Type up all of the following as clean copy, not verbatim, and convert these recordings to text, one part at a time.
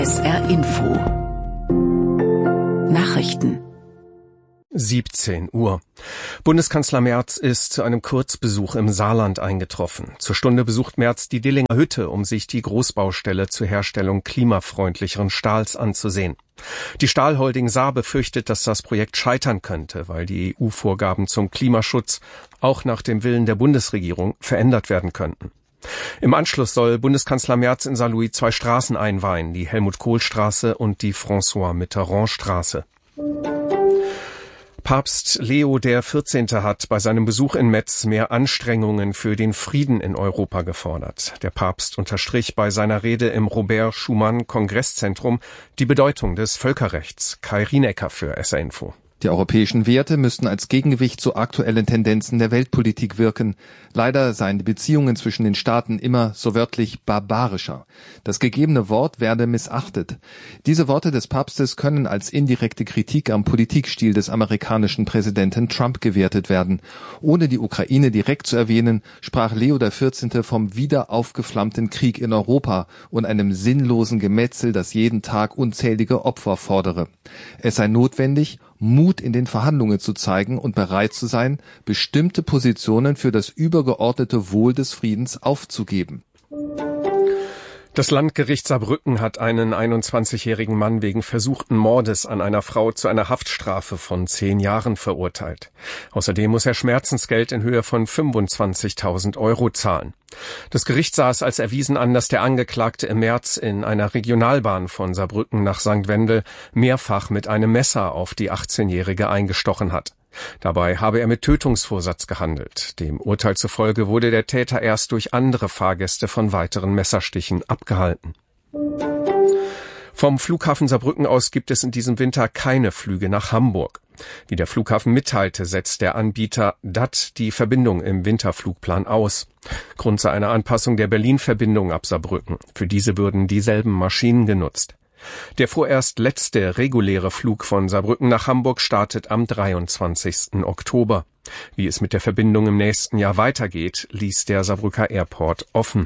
SR Info Nachrichten 17 Uhr. Bundeskanzler Merz ist zu einem Kurzbesuch im Saarland eingetroffen. Zur Stunde besucht Merz die Dillinger Hütte, um sich die Großbaustelle zur Herstellung klimafreundlicheren Stahls anzusehen. Die Stahlholding Saar befürchtet, dass das Projekt scheitern könnte, weil die EU-Vorgaben zum Klimaschutz auch nach dem Willen der Bundesregierung verändert werden könnten. Im Anschluss soll Bundeskanzler Merz in Saarlouis 2 Straßen einweihen, die Helmut-Kohl-Straße und die François-Mitterrand-Straße. Papst Leo XIV. Hat bei seinem Besuch in Metz mehr Anstrengungen für den Frieden in Europa gefordert. Der Papst unterstrich bei seiner Rede im Robert-Schuman-Kongresszentrum die Bedeutung des Völkerrechts. Kai Rienecker für SR Info. Die europäischen Werte müssten als Gegengewicht zu aktuellen Tendenzen der Weltpolitik wirken. Leider seien die Beziehungen zwischen den Staaten immer so wörtlich barbarischer. Das gegebene Wort werde missachtet. Diese Worte des Papstes können als indirekte Kritik am Politikstil des amerikanischen Präsidenten Trump gewertet werden. Ohne die Ukraine direkt zu erwähnen, sprach Leo XIV. Vom wieder aufgeflammten Krieg in Europa und einem sinnlosen Gemetzel, das jeden Tag unzählige Opfer fordere. Es sei notwendig, Mut in den Verhandlungen zu zeigen und bereit zu sein, bestimmte Positionen für das übergeordnete Wohl des Friedens aufzugeben. Das Landgericht Saarbrücken hat einen 21-jährigen Mann wegen versuchten Mordes an einer Frau zu einer Haftstrafe von 10 Jahren verurteilt. Außerdem muss er Schmerzensgeld in Höhe von 25.000 Euro zahlen. Das Gericht sah es als erwiesen an, dass der Angeklagte im März in einer Regionalbahn von Saarbrücken nach St. Wendel mehrfach mit einem Messer auf die 18-Jährige eingestochen hat. Dabei habe er mit Tötungsvorsatz gehandelt. Dem Urteil zufolge wurde der Täter erst durch andere Fahrgäste von weiteren Messerstichen abgehalten. Vom Flughafen Saarbrücken aus gibt es in diesem Winter keine Flüge nach Hamburg. Wie der Flughafen mitteilte, setzt der Anbieter DAT die Verbindung im Winterflugplan aus. Grund sei eine Anpassung der Berlin-Verbindung ab Saarbrücken. Für diese würden dieselben Maschinen genutzt. Der vorerst letzte reguläre Flug von Saarbrücken nach Hamburg startet am 23. Oktober. Wie es mit der Verbindung im nächsten Jahr weitergeht, ließ der Saarbrücker Airport offen.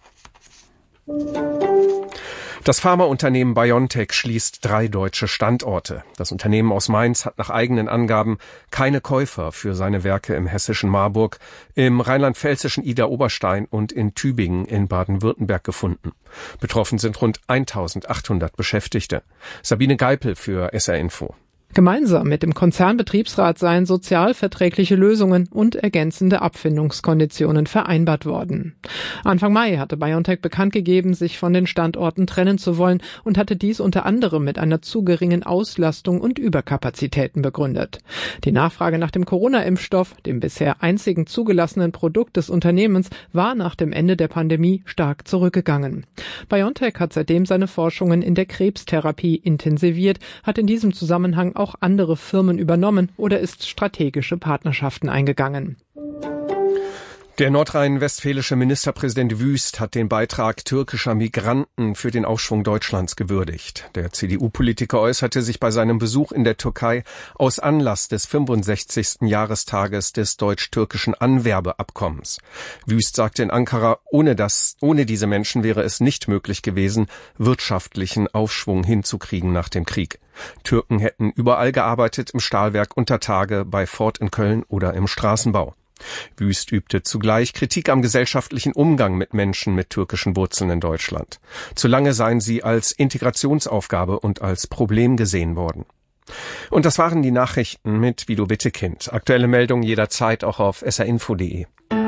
Das Pharmaunternehmen BioNTech schließt 3 deutsche Standorte. Das Unternehmen aus Mainz hat nach eigenen Angaben keine Käufer für seine Werke im hessischen Marburg, im rheinland-pfälzischen Idar-Oberstein und in Tübingen in Baden-Württemberg gefunden. Betroffen sind rund 1.800 Beschäftigte. Sabine Geipel für SR Info. Gemeinsam mit dem Konzernbetriebsrat seien sozialverträgliche Lösungen und ergänzende Abfindungskonditionen vereinbart worden. Anfang Mai hatte BioNTech bekannt gegeben, sich von den Standorten trennen zu wollen und hatte dies unter anderem mit einer zu geringen Auslastung und Überkapazitäten begründet. Die Nachfrage nach dem Corona-Impfstoff, dem bisher einzigen zugelassenen Produkt des Unternehmens, war nach dem Ende der Pandemie stark zurückgegangen. BioNTech hat seitdem seine Forschungen in der Krebstherapie intensiviert, hat in diesem Zusammenhang auch andere Firmen übernommen oder ist strategische Partnerschaften eingegangen. Der nordrhein-westfälische Ministerpräsident Wüst hat den Beitrag türkischer Migranten für den Aufschwung Deutschlands gewürdigt. Der CDU-Politiker äußerte sich bei seinem Besuch in der Türkei aus Anlass des 65. Jahrestages des deutsch-türkischen Anwerbeabkommens. Wüst sagte in Ankara, ohne diese Menschen wäre es nicht möglich gewesen, wirtschaftlichen Aufschwung hinzukriegen nach dem Krieg. Türken hätten überall gearbeitet, im Stahlwerk unter Tage, bei Ford in Köln oder im Straßenbau. Wüst übte zugleich Kritik am gesellschaftlichen Umgang mit Menschen mit türkischen Wurzeln in Deutschland. Zu lange seien sie als Integrationsaufgabe und als Problem gesehen worden. Und das waren die Nachrichten mit Guido Wittekind. Aktuelle Meldungen jederzeit auch auf srinfo.de.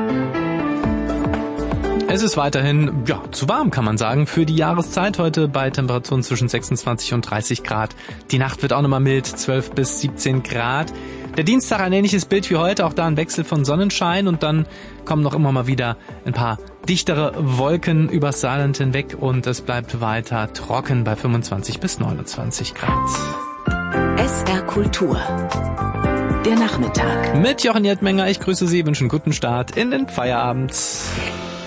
Es ist weiterhin, zu warm, kann man sagen, für die Jahreszeit heute bei Temperaturen zwischen 26 und 30 Grad. Die Nacht wird auch nochmal mild, 12 bis 17 Grad. Der Dienstag ein ähnliches Bild wie heute, auch da ein Wechsel von Sonnenschein und dann kommen noch immer mal wieder ein paar dichtere Wolken übers Saarland hinweg und es bleibt weiter trocken bei 25 bis 29 Grad. SR Kultur. Der Nachmittag. Mit Jochen Jettmenger, ich grüße Sie, wünsche einen guten Start in den Feierabend.